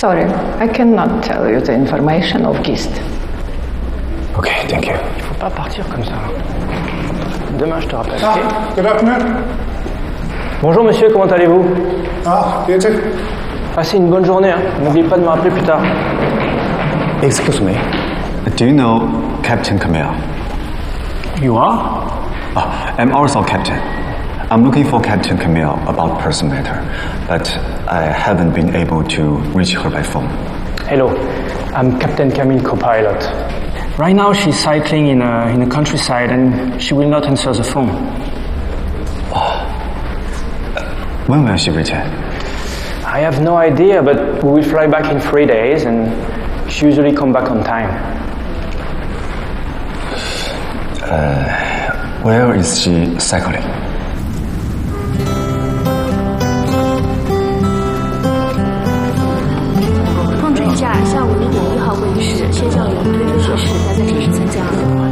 Sorry, I cannot tell you the information of GIST. Ok, thank you. Il faut pas partir comme ça. Demain, je te rappelle. Ah, good afternoon. Bonjour monsieur, comment allez-vous? Ah, you too. Passez une bonne journée. Hein. N'oubliez pas de me rappeler plus tard. Excuse me. Do you know Captain Camille? You are? I'm also Captain. I'm looking for Captain Camille about personal matter, but I haven't been able to reach her by phone. Hello, I'm Captain Camille, co-pilot. Right now she's cycling in the countryside and she will not answer the phone. When will she return? I have no idea, but we will fly back in 3 days and she usually come back on time. Where is she cycling? 放准假，下午1点1号会议室，谢教员推推学士待在这里参加。